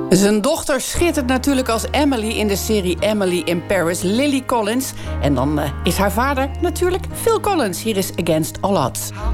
Zijn dochter schittert natuurlijk als Emily in de serie Emily in Paris, Lily Collins. En dan is haar vader natuurlijk Phil Collins. Hier is Against All Odds.